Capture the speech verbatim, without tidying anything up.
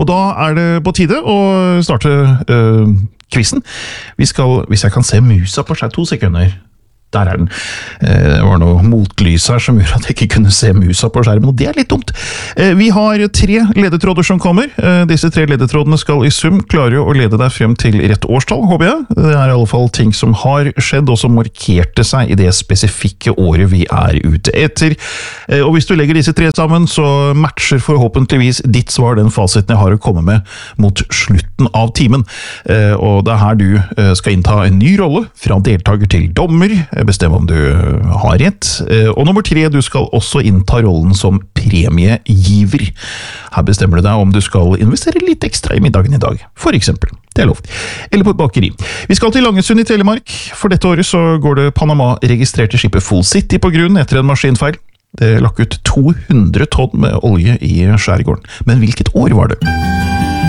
Og da er det på tide å starte øh, quizen. Vi skal, hvis jeg kan se musa på seg to sekunder. Der er den. Det var noe motlys her som gjør at jeg ikke kunne se musa på skjermen, og det er litt dumt. Vi har tre ledetråder som kommer. Disse tre ledetrådene skal i sum klare å lede deg frem til rett årstall, håper jeg. Det er i alle fall ting som har skjedd, og som markerte seg i det spesifikke året vi er ute etter. Og hvis du legger disse tre sammen, så matcher forhåpentligvis ditt svar den fasiten jeg har å komme med mot slutten av timen. Og det er her du skal innta en ny rolle, fra deltaker til dommer, bestemme om du har rett. Og nummer tre, du skal også innta rollen som premiegiver. Her bestemmer du deg om du skal investere litt ekstra i middagen i dag, for eksempel. Det er lov. Eller på et bakeri. Vi skal til Langesund i Telemark. For dette året så går det Panama-registrerte skipet Full City på grunn etter en maskinfeil. Det lakk ut to hundre tonn med olje i skjærgården. Men hvilket år var det?